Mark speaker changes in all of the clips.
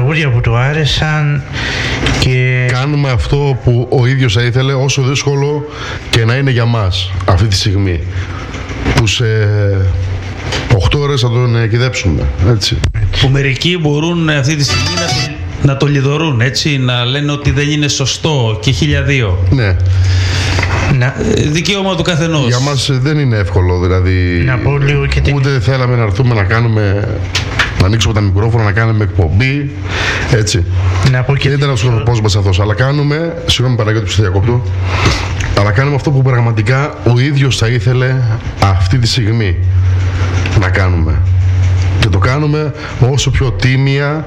Speaker 1: τραγούδια που του άρεσαν και...
Speaker 2: Κάνουμε αυτό που ο ίδιος θα ήθελε, όσο δύσκολο και να είναι για μας αυτή τη στιγμή. Που σε 8 ώρες θα τον κυδέψουμε, έτσι.
Speaker 3: Που μερικοί μπορούν αυτή τη στιγμή να το λιδωρούν, έτσι, να λένε ότι δεν είναι σωστό και 1002.
Speaker 2: Ναι.
Speaker 3: Δικαίωμα του καθενός.
Speaker 2: Για μας δεν είναι εύκολο, δηλαδή.
Speaker 1: Να πω λίγο και
Speaker 2: ούτε θέλαμε να έρθουμε να κάνουμε, να ανοίξουμε τα μικρόφωνα, να κάνουμε εκπομπή, έτσι.
Speaker 1: Να πω και
Speaker 2: δεν ήταν ο σκοπός μας αυτός, αλλά κάνουμε, συγγνώμη Παναγιώτη που σε διακόπτω, αλλά κάνουμε αυτό που πραγματικά ο ίδιος θα ήθελε αυτή τη στιγμή να κάνουμε. Και το κάνουμε όσο πιο τίμια,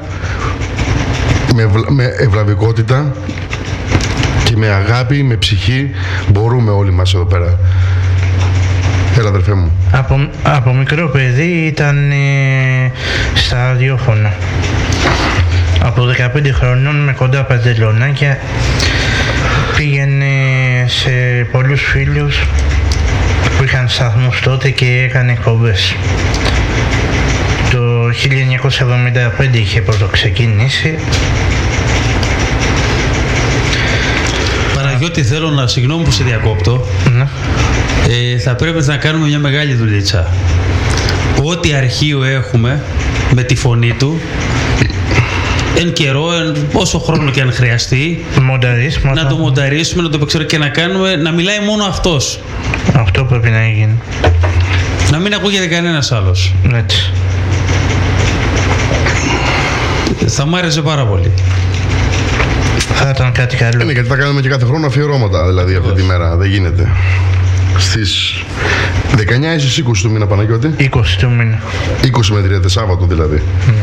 Speaker 2: με ευλαβικότητα και με αγάπη, με ψυχή μπορούμε όλοι μας εδώ πέρα. Έλα αδερφέ μου.
Speaker 1: Από μικρό παιδί ήταν στα ραδιόφωνα. Από 15 χρονών με κοντά παντελονάκια πήγαινε σε πολλούς φίλους που είχαν σταθμούς τότε και έκανε εκπομπές. Το 1975 είχε πρωτοξεκινήσει.
Speaker 3: Παναγιώτη, θέλω να, συγγνώμη που σε διακόπτω, θα πρέπει να κάνουμε μια μεγάλη δουλίτσα. Ό,τι αρχείο έχουμε με τη φωνή του, εν καιρό, όσο χρόνο και αν χρειαστεί, να το μονταρίσουμε, να το επεξεργαστούμε και να κάνουμε, να μιλάει μόνο αυτός.
Speaker 1: Αυτό πρέπει να γίνει.
Speaker 3: Να μην ακούγεται κανένας άλλος.
Speaker 1: Έτσι.
Speaker 3: Θα μ' άρεσε πάρα πολύ.
Speaker 1: Θα ήταν κάτι καλό.
Speaker 2: Είναι, γιατί θα κάνουμε και κάθε χρόνο αφιερώματα, δηλαδή αυτή τη μέρα. Δεν γίνεται. Στις 19 ή στις 20 του μήνα, Παναγιώτη.
Speaker 1: 20 του μήνα.
Speaker 2: 20 με 30, Σάββατο δηλαδή.